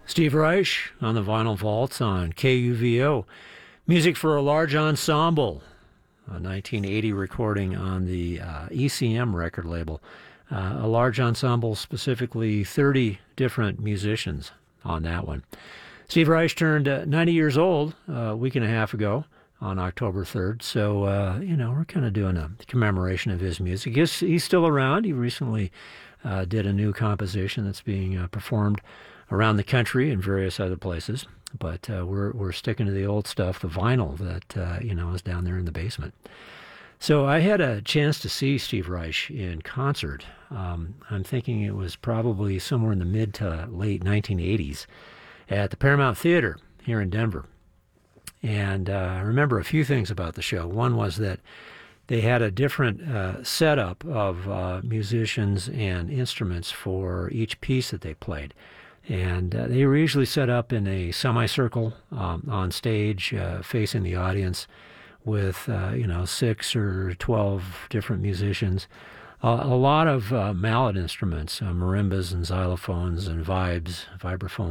Steve Reich on the Vinyl Vaults on KUVO. Music for a Large Ensemble, a 1980 recording on the ECM record label. A large ensemble, specifically 30 different musicians on that one. Steve Reich turned 90 years old a week and a half ago on October 3rd, so, we're kind of doing a commemoration of his music. He's still around. He recently did a new composition that's being performed around the country and various other places, but we're sticking to the old stuff, the vinyl that, is down there in the basement. So I had a chance to see Steve Reich in concert. I'm thinking it was probably somewhere in the mid to late 1980s at the Paramount Theater here in Denver. And I remember a few things about the show. One was that they had a different setup of musicians and instruments for each piece that they played. And they were usually set up in a semicircle on stage facing the audience with, 6 or 12 different musicians. A lot of mallet instruments, marimbas and xylophones and vibraphones.